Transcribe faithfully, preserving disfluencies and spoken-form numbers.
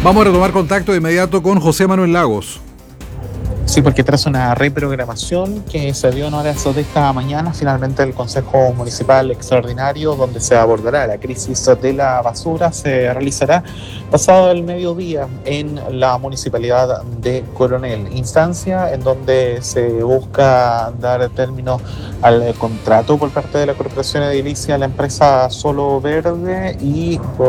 Vamos a retomar contacto de inmediato con José Manuel Lagos. Sí, porque tras una reprogramación que se dio en horas de esta mañana, finalmente el Consejo Municipal Extraordinario, donde se abordará la crisis de la basura, se realizará pasado el mediodía en la Municipalidad de Coronel, instancia en donde se busca dar término al contrato por parte de la Corporación Edilicia a la empresa Solo Verde y